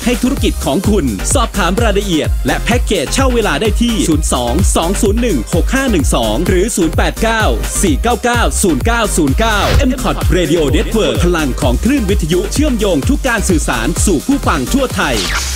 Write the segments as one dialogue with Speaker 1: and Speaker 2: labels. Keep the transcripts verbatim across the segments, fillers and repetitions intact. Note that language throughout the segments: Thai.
Speaker 1: ให้ธุรกิจของคุณสอบถามรายละเอียดและแพ็กเกจเช่าเวลาได้ที่ศูนย์ สอง สอง ศูนย์ หนึ่ง หก ห้า หนึ่ง สองหรือศูนย์ แปด เก้า สี่ เก้า เก้า ศูนย์ เก้า ศูนย์ เก้า เอ็ม คอท Radio Network พลังของคลื่นวิทยุเชื่อมโยงทุกการสื่อสารสู่ผู้ฟังทั่วไทย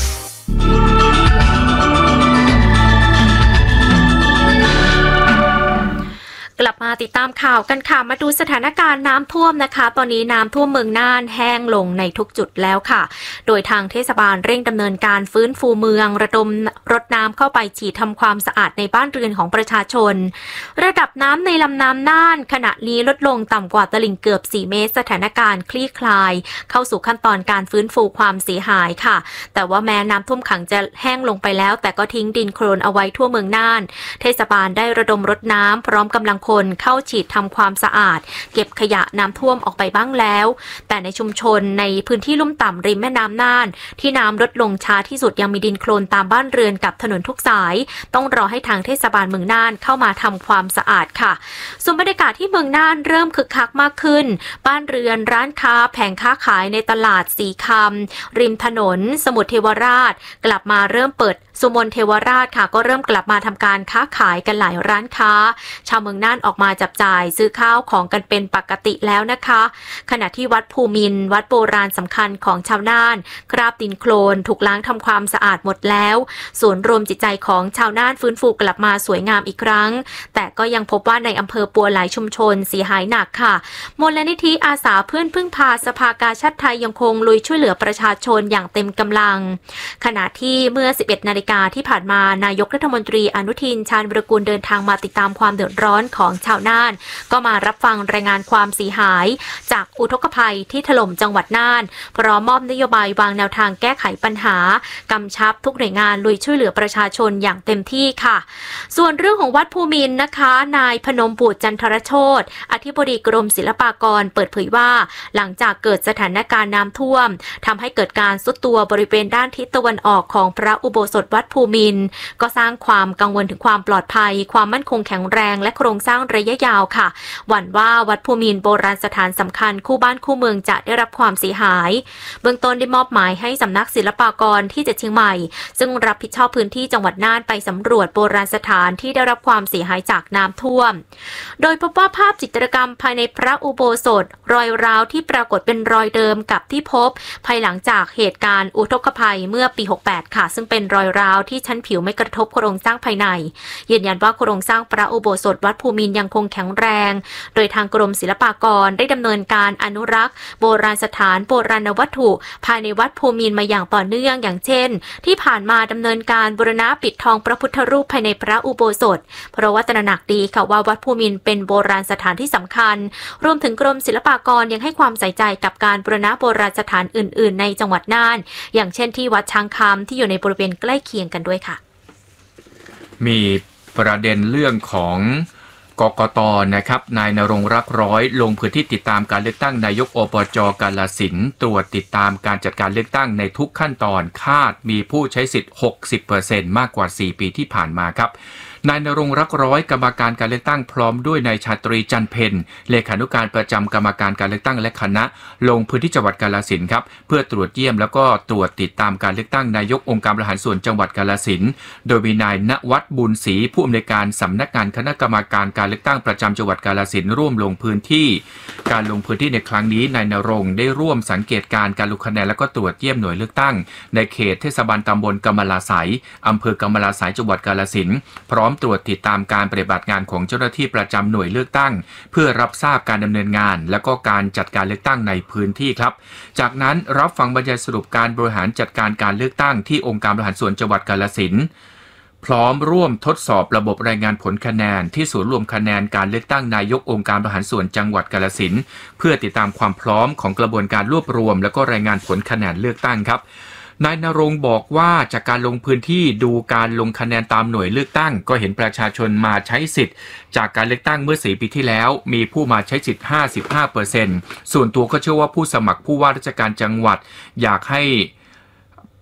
Speaker 2: กลับมาติดตามข่าวกันค่ะมาดูสถานการณ์น้ำท่วมนะคะตอนนี้น้ำท่วมเมืองน่านแห้งลงในทุกจุดแล้วค่ะโดยทางเทศบาลเร่งดำเนินการฟื้นฟูเมืองระดมรถน้ำเข้าไปฉีดทำความสะอาดในบ้านเรือนของประชาชนระดับน้ำในลำน้ำน่านขณะนี้ลดลงต่ำกว่าตลิ่งเกือบสี่เมตรสถานการณ์คลี่คลายเข้าสู่ขั้นตอนการฟื้นฟูความเสียหายค่ะแต่ว่าแม้น้ำท่วมขังจะแห้งลงไปแล้วแต่ก็ทิ้งดินโคลนเอาไว้ทั่วเมืองน่านเทศบาลได้ระดมรถน้ำพร้อมกำลังคนเข้าฉีดทำความสะอาดเก็บขยะน้ำท่วมออกไปบ้างแล้วแต่ในชุมชนในพื้นที่ลุ่มต่ำริมแม่น้ำน่านที่น้ำลดลงช้าที่สุดยังมีดินโคลนตามบ้านเรือนกับถนนทุกสายต้องรอให้ทางเทศบาลเมืองน่านเข้ามาทำความสะอาดค่ะส่วนบรรยากาศที่เมืองน่านเริ่มคึกคักมากขึ้นบ้านเรือนร้านค้าแผงค้าขายในตลาดสีคำริมถนนสมุทรเทวราชกลับมาเริ่มเปิดสุมนเทวราชค่ะก็เริ่มกลับมาทำการค้าขายกันหลายร้านค้าชาวเมืองน่านออกมาจับจ่ายซื้อข้าวของกันเป็นปกติแล้วนะคะขณะที่วัดภูมินทร์วัดโบราณสำคัญของชาวน่านคราบดินโคลนถูกล้างทำความสะอาดหมดแล้วศูนย์รวมจิตใจของชาวน่านฟื้นฟูกลับมาสวยงามอีกครั้งแต่ก็ยังพบว่าในอำเภอปัวหลายชุมชนเสียหายหนักค่ะมูลนิธิอาสาเพื่อนพึ่งพาสภากาชาดไทยยังคงลุยช่วยเหลือประชาชนอย่างเต็มกำลังขณะที่เมื่อ สิบเอ็ดนาฬิกาที่ผ่านมานายกรัฐมนตรีอนุทินชาญวิรากูลเดินทางมาติดตามความเดือดร้อนของชาวน่านก็มารับฟังรายงานความเสียหายจากอุทกภัยที่ถล่มจังหวัดน่านพร้อมมอบนโยบายวางแนวทางแก้ไขปัญหากำชับทุกหน่วยงานลุยช่วยเหลือประชาชนอย่างเต็มที่ค่ะส่วนเรื่องของวัดภูมินทร์นะคะนายพนมบุตรจันทรโชติอธิบดีกรมศิลปากรเปิดเผยว่าหลังจากเกิดสถานการณ์น้ำท่วมทำให้เกิดการทรุดตัวบริเวณด้านทิศตะวันออกของพระอุโบสถวัดภูมินทร์ก็สร้างความกังวลถึงความปลอดภัยความมั่นคงแข็งแรงและโครงสร้างระยะยาวค่ะหวั่นว่าวัดภูมินทร์โบราณสถานสำคัญคู่บ้านคู่เมืองจะได้รับความเสียหายเบื้องต้นได้มอบหมายให้สำนักศิลปากรที่จังหวัดเชียงใหม่ซึ่งรับผิดชอบพื้นที่จังหวัดน่านไปสำรวจโบราณสถานที่ได้รับความเสียหายจากน้ำท่วมโดยพบว่าภาพจิตรกรรมภายในพระอุโบสถรอยร้าวที่ปรากฏเป็นรอยเดิมกับที่พบภายหลังจากเหตุการณ์อุทกภัยเมื่อปีหกสิบแปดค่ะซึ่งเป็นรอยร้าวที่ชั้นผิวไม่กระทบโครงสร้างภายในยืนยันว่าโครงสร้างพระอุโบสถวัดภูมินทร์ยังคงแข็งแรงโดยทางกรมศิลปากรได้ดำเนินการอนุรักษ์โบราณสถานโบราณวัตถุภายในวัดภูมินทร์มาอย่างต่อเนื่องอย่างเช่นที่ผ่านมาดำเนินการบูรณะปิดทองพระพุทธรูปภายในพระอุโบสถเพราะว่าตระหนักดีค่ะว่าวัดภูมินทร์เป็นโบราณสถานที่สำคัญรวมถึงกรมศิลปากรยังให้ความใส่ใจกับการบูรณะโบราณสถานอื่นๆในจังหวัดน่านอย่างเช่นที่วัดช้างคำที่อยู่ในบริเวณใกล้เคียงกันด้วยค่ะ
Speaker 3: มีประเด็นเรื่องของกกต.นะครับนายณรงค์รักร้อยลงพื้นที่ติดตามการเลือกตั้งนายกอบจ.กาฬสินธุ์ตรวจติดตามการจัดการเลือกตั้งในทุกขั้นตอนคาดมีผู้ใช้สิทธิ์ หกสิบเปอร์เซ็นต์ มากกว่าสี่ปีที่ผ่านมาครับนายณรงค์รักร้อยกรรมการการเลือกตั้งพร้อมด้วยนายชาตรีจันเพ็ญเลขานุการประจำกรรมการการเลือกตั้งและคณะลงพื้นที่จังหวัดกาฬสินธุ์ครับเพื่อตรวจเยี่ยมแล้วก็ตรวจติดตามการเลือกตั้งนายกองค์การบริหารส่วนจังหวัดกาฬสินธุ์โดยมีนายณวัฒน์บุญศรีผู้อำนวยการสำนักงานคณะกรรมการการเลือกตั้งประจำจังหวัดกาฬสินธุ์ร่วมลงพื้นที่การลงพื้นที่ในครั้งนี้นายณรงค์ได้ร่วมสังเกตการการลงคะแนนและก็ตรวจเยี่ยมหน่วยเลือกตั้งในเขตเทศบาลตำบลกำมะลาไสยอำเภอกำมะลาไสยจังหวัดกาฬสินธุ์พร้อมตรวจติดตามการปฏิบัติงานของเจ้าหน้าที่ประจำหน่วยเลือกตั้งเพื่อรับทราบการดำเนินงานและก็การจัดการเลือกตั้งในพื้นที่ครับจากนั้นรับฟังบรรยายสรุปการบริหารจัดการการเลือกตั้งที่องค์การบริหารส่วนจังหวัดกาฬสินธุ์พร้อมร่วมทดสอบระบบรายงานผลคะแนนที่ศูนย์รวมคะแนนการเลือกตั้งนายกองค์การบริหารส่วนจังหวัดกาฬสินธุ์เพื่อติดตามความพร้อมของกระบวนการรวบรวมและก็รายงานผลคะแนนเลือกตั้งครับนายณรงค์บอกว่าจากการลงพื้นที่ดูการลงคะแนนตามหน่วยเลือกตั้งก็เห็นประชาชนมาใช้สิทธิ์จากการเลือกตั้งเมื่อสี่ปีที่แล้วมีผู้มาใช้สิทธิ์ ห้าสิบห้าเปอร์เซ็นต์ ส่วนตัวก็เชื่อว่าผู้สมัครผู้ว่าราชการจังหวัดอยากให้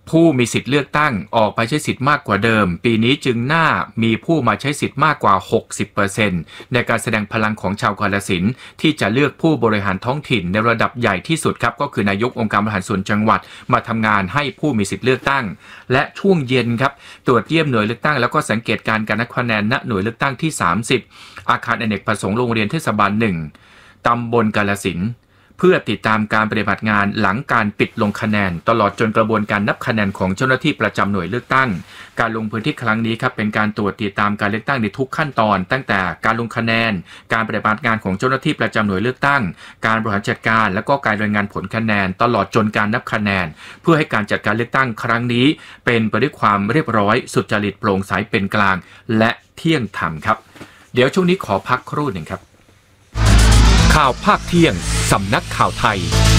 Speaker 3: ผู้มีสิทธิ์เลือกตั้งออกไปใช้สิทธิ์มากกว่าเดิมปีนี้จึงน่ามีผู้มาใช้สิทธิ์มากกว่า หกสิบเปอร์เซ็นต์ ในการแสดงพลังของชาวกาฬสินธุ์ที่จะเลือกผู้บริหารท้องถิ่นในระดับใหญ่ที่สุดครับก็คือนายกองค์การบริหารส่วนจังหวัดมาทำงานให้ผู้มีสิทธิ์เลือกตั้งและช่วงเย็นครับตรวจเยี่ยมหน่วยเลือกตั้งแล้วก็สังเกตการการนับคะแนนณหน่วยเลือกตั้งที่สามสิบอาคารอเนกประสงค์โรงเรียนเทศบาลหนึ่งตำบลกาฬสินธุ์เพื่อติดตามการปฏิบัติงานหลังการปิดลงคะแนนตลอดจนกระบวนการนับคะแนนของเจ้าหน้าที่ประจำหน่วยเลือกตั้งการลงพื้นที่ครั้งนี้ครับเป็นการตรวจติดตามการเลือกตั้งในทุกขั้นตอนตั้งแต่การลงคะแนนการปฏิบัติงานของเจ้าหน้าที่ประจำหน่วยเลือกตั้งการบริหารจัดการและก็การรายงานผลคะแนนตลอดจนการนับคะแนนเพื่อให้การจัดการเลือกตั้งครั้งนี้เป็นไปด้วยความเรียบร้อยสุจริตโปร่งใสเป็นกลางและเที่ยงธรรมครับเดี๋ยวช่วงนี้ขอพักครู่หนึ่งครับข่าวภาคเที่ยงสำนักข่าวไทย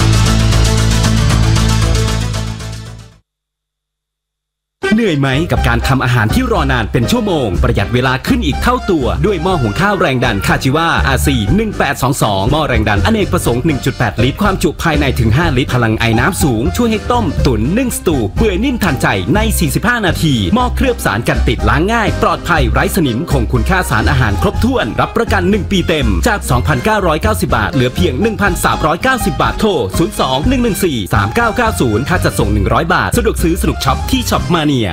Speaker 1: เหนื่อยไหมกับการทำอาหารที่รอนานเป็นชั่วโมงประหยัดเวลาขึ้นอีกเท่าตัวด้วยหม้อหุงข้าวแรงดันคาจิวา อาร์ ซี หนึ่งแปดสองสองหม้อแรงดันอเนกประสงค์ หนึ่งจุดแปด ลิตรความจุภายในถึงห้าลิตรพลังไอน้ำสูงช่วยให้ต้มตุ๋นนึ่งสตูเปื่อยนิ่มทันใจในสี่สิบห้านาทีหม้อเคลือบสารกันติดล้างง่ายปลอดภัยไร้สนิมคงคุณค่าสารอาหารครบถ้วนรับประกันหนึ่งปีเต็มจาก สองพันเก้าร้อยเก้าสิบ บาทเหลือเพียง หนึ่งพันสามร้อยเก้าสิบ บาทโทรศูนย์ สอง หนึ่ง หนึ่ง สี่ สาม เก้า เก้า ศูนย์ค่าจัดส่งหนึ่งร้อยบาทสะดวกซื้อสนุกช็อปที่ช็อปมาเนีย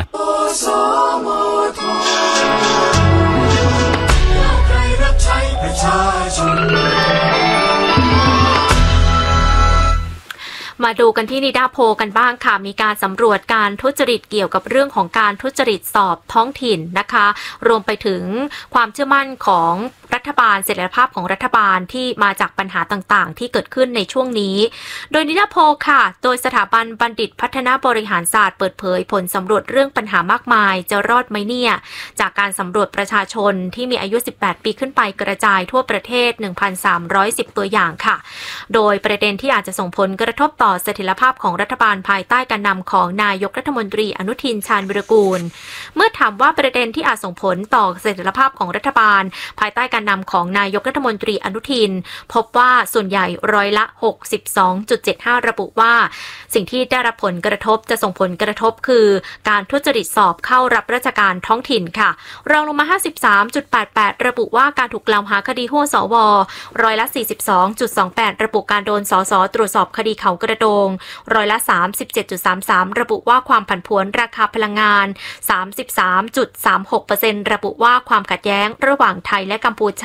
Speaker 2: มาดูกันที่นิดาโพลกันบ้างค่ะมีการสำรวจการทุจริตเกี่ยวกับเรื่องของการทุจริตสอบท้องถิ่นนะคะรวมไปถึงความเชื่อมั่นของรัฐบาลเสถียรภาพของรัฐบาลที่มาจากปัญหาต่างๆที่เกิดขึ้นในช่วงนี้โดยนิดาโพลค่ะโดยสถาบันบัณฑิตพัฒนาบริหารศาสตร์เปิดเผยผลสำรวจเรื่องปัญหามากมายจะรอดไหมเนี่ยจากการสำรวจประชาชนที่มีอายุสิบแปดปีขึ้นไปกระจายทั่วประเทศ หนึ่งพันสามร้อยสิบ ตัวอย่างค่ะโดยประเด็นที่อาจจะส่งผลกระทบต่อเสถียรภาพของรัฐบาลภายใต้การนำของนายกรัฐมนตรีอนุทินชาญวิรากูลเมื่อถามว่าประเด็นที่อาจส่งผลต่อเสถียรภาพของรัฐบาลภายใต้การนำของนายกรัฐมนตรีอนุทินพบว่าส่วนใหญ่ร้อยละ หกสิบสองจุดเจ็ดห้า ระบุว่าสิ่งที่ได้รับผลกระทบจะส่งผลกระทบคือการทุจริตสอบเข้ารับราชการท้องถิ่นค่ะรองลงมา ห้าสิบสามจุดแปดแปด ระบุว่าการถูกกล่าวหาคดีหัวสวร้อยละ สี่สิบสองจุดสองแปด ระบุการโดนสสตรวจสอบคดีเขากระโดงร้อยละ สามสิบเจ็ดจุดสามสาม ระบุว่าความผันผวนราคาพลังงาน สามสิบสามจุดสามหกเปอร์เซ็นต์ ระบุว่าความขัดแย้งระหว่างไทยและกัมพู